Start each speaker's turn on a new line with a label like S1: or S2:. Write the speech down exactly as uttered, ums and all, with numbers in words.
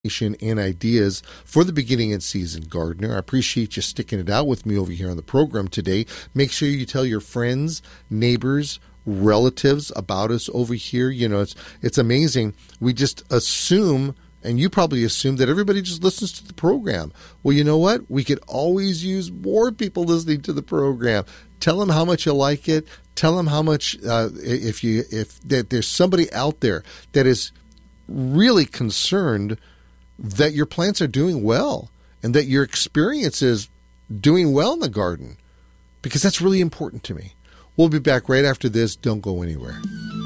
S1: and ideas for the beginning and season gardener. I appreciate you sticking it out with me over here on the program today. Make sure you tell your friends, neighbors, relatives about us over here. You know, it's it's amazing. We just assume, and you probably assume, that everybody just listens to the program. Well, you know what? We could always use more people listening to the program. Tell them how much you like it. Tell them how much, uh, if you if that there's somebody out there that is really concerned that your plants are doing well and that your experience is doing well in the garden, because that's really important to me. We'll be back right after this. Don't go anywhere.